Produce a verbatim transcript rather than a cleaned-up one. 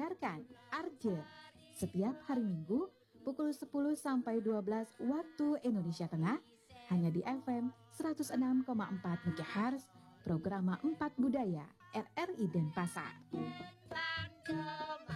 mendengarkan Arje setiap hari Minggu pukul sepuluh sampai dua belas waktu Indonesia Tengah hanya di F M seratus enam koma empat MHz program empat Budaya R R I Denpasar.